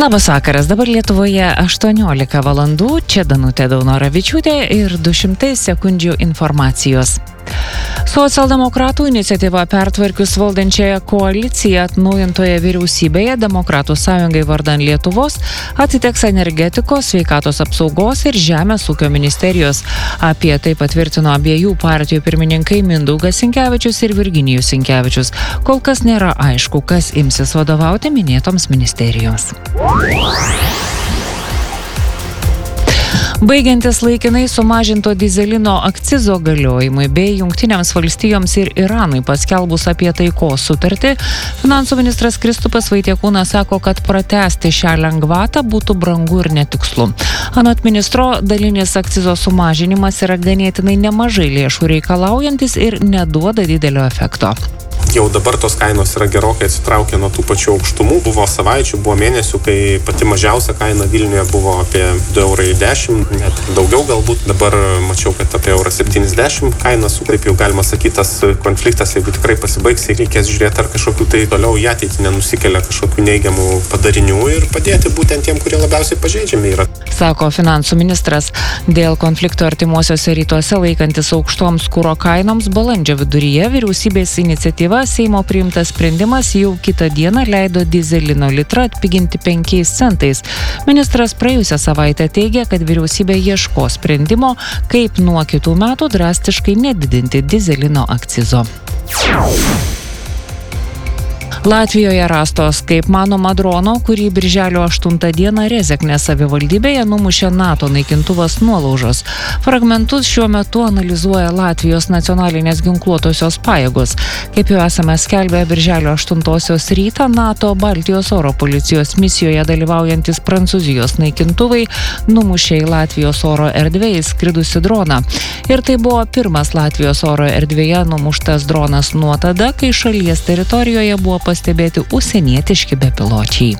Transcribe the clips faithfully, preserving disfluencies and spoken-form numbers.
Labas vakaras, dabar Lietuvoje aštuoniolika valandų, čia Danutė Daunoravičiūtė ir du šimtai sekundžių informacijos. Socialdemokratų iniciatyva pertvarkius valdančiąją koaliciją atnaujintoje vyriausybėje Demokratų sąjungai vardan Lietuvos atiteks energetikos, sveikatos apsaugos ir žemės ūkio ministerijos. Apie tai patvirtino abiejų partijų pirmininkai Mindaugas Sinkevičius ir Virginijus Sinkevičius. Kol kas nėra aišku, kas imsis vadovauti minėtoms ministerijoms. Baigiantis laikinai sumažinto dyzelino akcizo galiojimui bei Jungtinėms valstijoms ir Iranui paskelbus apie taikos sutartį, finansų ministras Kristupas Vaitiekūnas sako, kad pratęsti šią lengvatą būtų brangu ir netikslu. Anot ministro, dalinis akcizo sumažinimas yra ganėtinai nemažai lėšų reikalaujantis ir neduoda didelio efekto. Jau dabar tos kainos yra gerokai atsitraukę nuo tų pačių aukštumų. Buvo savaičių, buvo mėnesių, kai pati mažiausia kaina Vilniuje buvo apie du eurai dešimt, net daugiau galbūt. Dabar mačiau, kad apie eurą septyniasdešimt kainas, kaip jau galima sakyti, tas konfliktas, jeigu tikrai pasibaigs, reikės žiūrėti, ar kažkokiu tai toliau į ateitį nenusikelia kažkokių neigiamų padarinių ir padėti būtent tiem, kurie labiausiai pažeidžiami yra. Sako finansų ministras. Dėl konflikto artimuosiuose rytuose laikantis aukštoms kuro kainoms balandžio viduryje vyriausybės iniciatyva Seimo priimtas sprendimas jau kitą dieną leido dyzelino litrą atpiginti penkiais centais. Ministras praėjusią savaitę teigė, kad vyriausybė ieško sprendimo, kaip nuo kitų metų drastiškai nedidinti dyzelino akcizo. Latvijoje rastos, kaip manoma, drono, kurį birželio aštuntą dieną Rezeknės savivaldybėje numušė NATO naikintuvas nuolaužos. Fragmentus šiuo metu analizuoja Latvijos nacionalinės ginkluotosios pajėgos. Kaip jau esame skelbę, birželio aštuntosios rytą NATO Baltijos oro policijos misijoje dalyvaujantis Prancūzijos naikintuvai numušė į Latvijos oro erdvėje įskridusi droną. Ir tai buvo pirmas Latvijos oro erdvėje numuštas dronas nuo tada, kai šalies teritorijoje buvo pastebėti užsienietiški bepiločiai.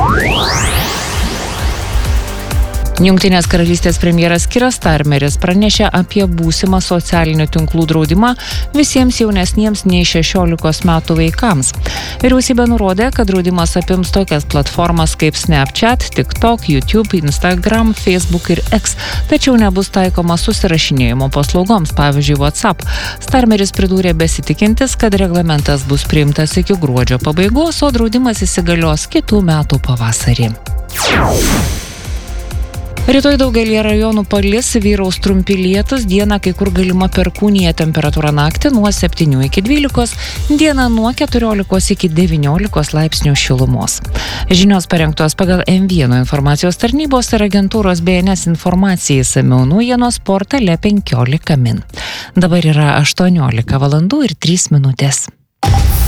Jungtinės karalystės premjeras Kiras Starmeris pranešė apie būsimą socialinių tinklų draudimą visiems jaunesniems nei šešiolikos metų vaikams. Vyriausybė nurodė, kad draudimas apims tokias platformas kaip Snapchat, TikTok, YouTube, Instagram, Facebook ir X, tačiau nebus taikoma susirašinėjimo paslaugoms, pavyzdžiui WhatsApp. Starmeris pridūrė besitikintis, kad reglamentas bus priimtas iki gruodžio pabaigos, o draudimas įsigalios kitų metų pavasarį. Rytoj daugelį rajonų palis, vyraus trumpi lietus, dieną kai kur galima perkūnija, temperatūra naktį nuo septynių iki dvylikos, dieną nuo keturiolikos iki devyniolikos laipsnių šilumos. Žinios parengtos pagal M vienas informacijos tarnybos ir agentūros B N S informacijai, išsamiau naujienos portale penkiolika min. Dabar yra aštuoniolika valandų ir trys minutės.